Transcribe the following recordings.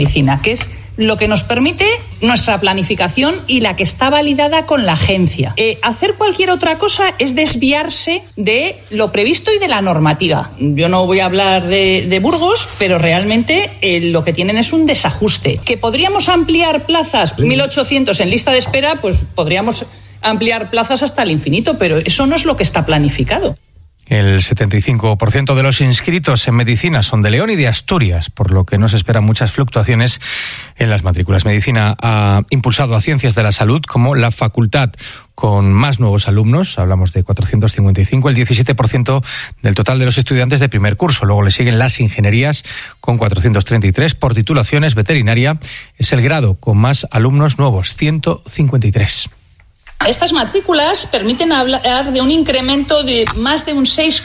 medicina, que es lo que nos permite nuestra planificación y la que está validada con la agencia. Hacer cualquier otra cosa es desviarse de lo previsto y de la normativa. Yo no voy a hablar de Burgos, pero realmente lo que tienen es un desajuste. ¿Que podríamos ampliar plazas? 1.800 en lista de espera, pues podríamos ampliar plazas hasta el infinito, pero eso no es lo que está planificado. El 75% de los inscritos en medicina son de León y de Asturias, por lo que no se esperan muchas fluctuaciones en las matrículas. Medicina ha impulsado a ciencias de la salud como la facultad con más nuevos alumnos, hablamos de 455, el 17% del total de los estudiantes de primer curso. Luego le siguen las ingenierías con 433. Por titulaciones, veterinaria es el grado con más alumnos nuevos, 153. Estas matrículas permiten hablar de un incremento de más de un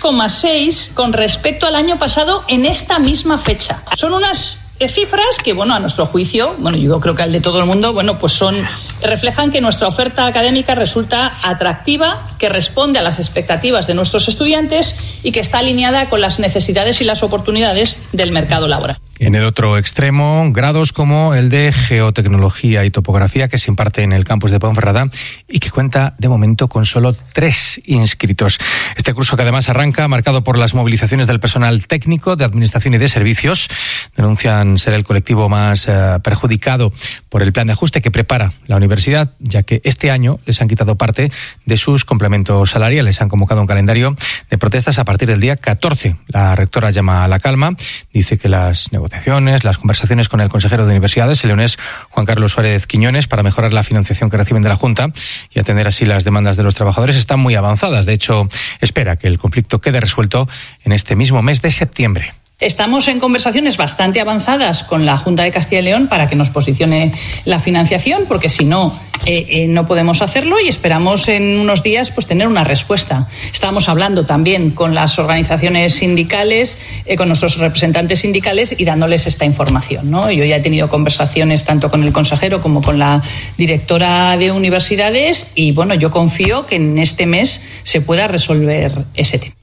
6,6 con respecto al año pasado en esta misma fecha. Son unas cifras que, a nuestro juicio, yo creo que al de todo el mundo, pues reflejan que nuestra oferta académica resulta atractiva, que responde a las expectativas de nuestros estudiantes y que está alineada con las necesidades y las oportunidades del mercado laboral. En el otro extremo, grados como el de Geotecnología y Topografía que se imparte en el campus de Ponferrada y que cuenta de momento con solo 3 inscritos. Este curso, que además arranca marcado por las movilizaciones del personal técnico, de administración y de servicios, denuncian ser el colectivo más perjudicado por el plan de ajuste que prepara la universidad, ya que este año les han quitado parte de sus complementos salariales. Han convocado un calendario de protestas a partir del día 14. La rectora llama a la calma, dice que las las conversaciones con el consejero de Universidades, el leonés Juan Carlos Suárez Quiñones, para mejorar la financiación que reciben de la Junta y atender así las demandas de los trabajadores, están muy avanzadas. De hecho, espera que el conflicto quede resuelto en este mismo mes de septiembre. Estamos en conversaciones bastante avanzadas con la Junta de Castilla y León para que nos posicione la financiación, porque si no, no podemos hacerlo, y esperamos en unos días tener una respuesta. Estamos hablando también con las organizaciones sindicales, con nuestros representantes sindicales y dándoles esta información, ¿no? Yo ya he tenido conversaciones tanto con el consejero como con la directora de universidades y yo confío que en este mes se pueda resolver ese tema.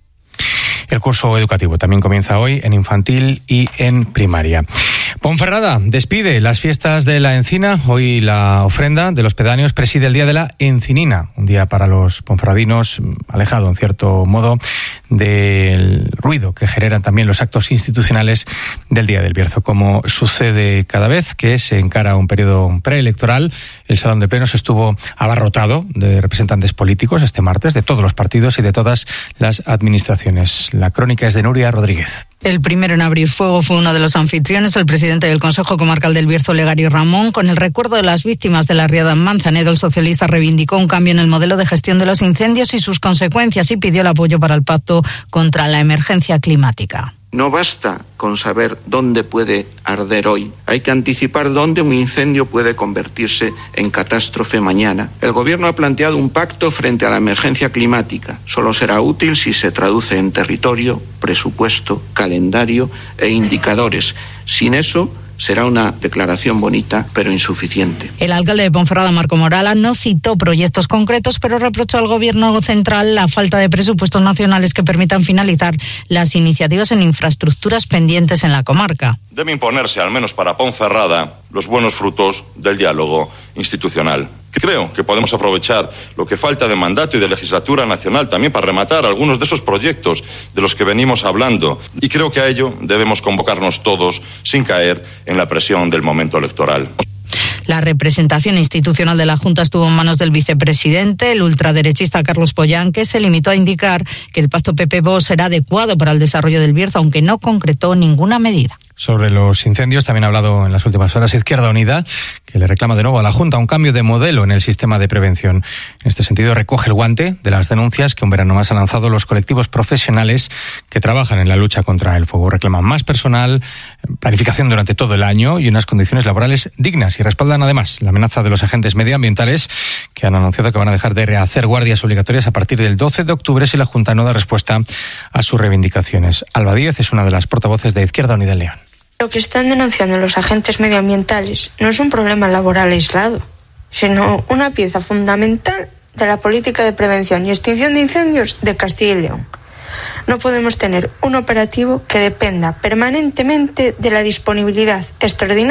El curso educativo también comienza hoy en infantil y en primaria. Ponferrada despide las fiestas de la Encina. Hoy la ofrenda de los pedáneos preside el Día de la Encinina, un día para los ponferradinos alejado en cierto modo del ruido que generan también los actos institucionales del Día del Bierzo. Como sucede cada vez que se encara un periodo preelectoral, el Salón de Plenos estuvo abarrotado de representantes políticos este martes, de todos los partidos y de todas las administraciones. La crónica es de Nuria Rodríguez. El primero en abrir fuego fue uno de los anfitriones, el presidente del Consejo Comarcal del Bierzo, Olegario Ramón. Con el recuerdo de las víctimas de la riada en Manzanedo, el socialista reivindicó un cambio en el modelo de gestión de los incendios y sus consecuencias y pidió el apoyo para el pacto contra la emergencia climática. No basta con saber dónde puede arder hoy. Hay que anticipar dónde un incendio puede convertirse en catástrofe mañana. El Gobierno ha planteado un pacto frente a la emergencia climática. Solo será útil si se traduce en territorio, presupuesto, calendario e indicadores. Sin eso, será una declaración bonita, pero insuficiente. El alcalde de Ponferrada, Marco Morala, no citó proyectos concretos, pero reprochó al Gobierno central la falta de presupuestos nacionales que permitan finalizar las iniciativas en infraestructuras pendientes en la comarca. Debe imponerse, al menos para Ponferrada, los buenos frutos del diálogo institucional. Creo que podemos aprovechar lo que falta de mandato y de legislatura nacional también para rematar algunos de esos proyectos de los que venimos hablando. Y creo que a ello debemos convocarnos todos sin caer en la presión del momento electoral. La representación institucional de la Junta estuvo en manos del vicepresidente, el ultraderechista Carlos Pollán, que se limitó a indicar que el pacto PP-Vox será adecuado para el desarrollo del Bierzo, aunque no concretó ninguna medida. Sobre los incendios también ha hablado en las últimas horas Izquierda Unida, que le reclama de nuevo a la Junta un cambio de modelo en el sistema de prevención. En este sentido, recoge el guante de las denuncias que un verano más han lanzado los colectivos profesionales que trabajan en la lucha contra el fuego. Reclaman más personal, planificación durante todo el año y unas condiciones laborales dignas, y respaldan además la amenaza de los agentes medioambientales, que han anunciado que van a dejar de rehacer guardias obligatorias a partir del 12 de octubre si la Junta no da respuesta a sus reivindicaciones. Alba Díez es una de las portavoces de Izquierda Unida en León. Lo que están denunciando los agentes medioambientales no es un problema laboral aislado, sino una pieza fundamental de la política de prevención y extinción de incendios de Castilla y León. No podemos tener un operativo que dependa permanentemente de la disponibilidad extraordinaria